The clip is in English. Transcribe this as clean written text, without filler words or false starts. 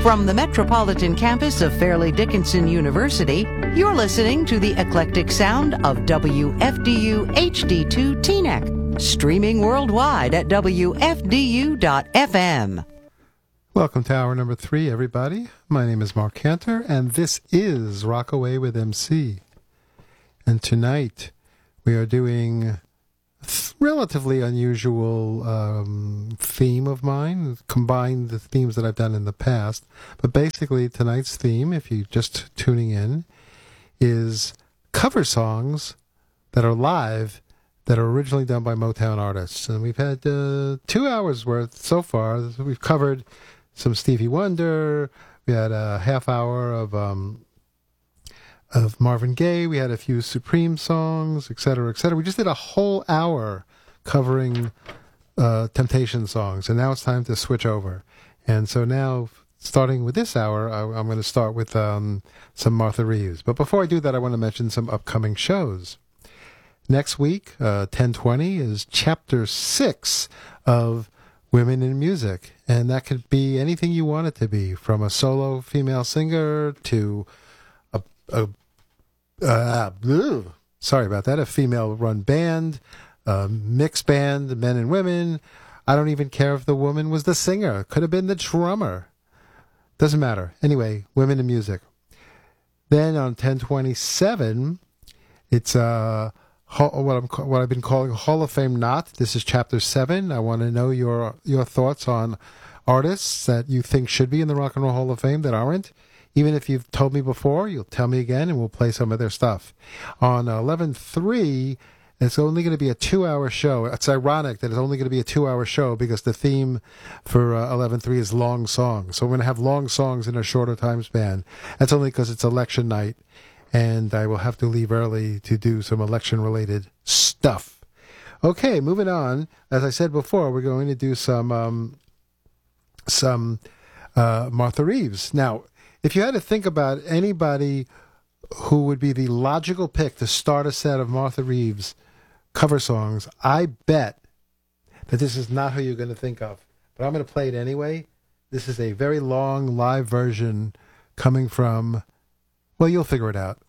From the metropolitan campus of Fairleigh Dickinson University, you're listening to the eclectic sound of WFDU HD2 Teaneck, streaming worldwide at WFDU.FM. Welcome to hour number 3, everybody. My name is Mark Cantor, and this is Rockaway with MC. And tonight, we are doing a relatively unusual theme of mine, combined the themes that I've done in the past. But basically, tonight's theme, if you're just tuning in, is cover songs that are live that are originally done by Motown artists. And we've had 2 hours worth so far. We've covered some Stevie Wonder. We had a half hour of Marvin Gaye. We had a few Supreme songs, etc., etc. We just did a whole hour covering Temptation songs, and now it's time to switch over. And so now, starting with this hour, I'm going to start with some Martha Reeves. But before I do that, I want to mention some upcoming shows. Next week, 10/20, is Chapter 6 of Women in Music, and that could be anything you want it to be, from a solo female singer to a female-run band, a mixed band, men and women. I don't even care if the woman was the singer. Could have been the drummer. Doesn't matter. Anyway, Women in Music. Then on 10/27, it's what I've been calling Hall of Fame Not. This is Chapter 7. I want to know your thoughts on artists that you think should be in the Rock and Roll Hall of Fame that aren't. Even if you've told me before, you'll tell me again, and we'll play some of their stuff. On 11/3, it's only going to be a 2-hour show. It's ironic that it's only going to be a 2-hour show because the theme for 11/3 is long songs. So we're going to have long songs in a shorter time span. That's only because it's election night, and I will have to leave early to do some election-related stuff. Okay, moving on. As I said before, we're going to do some Martha Reeves. Now, if you had to think about anybody who would be the logical pick to start a set of Martha Reeves cover songs, I bet that this is not who you're going to think of. But I'm going to play it anyway. This is a very long live version coming from, well, you'll figure it out.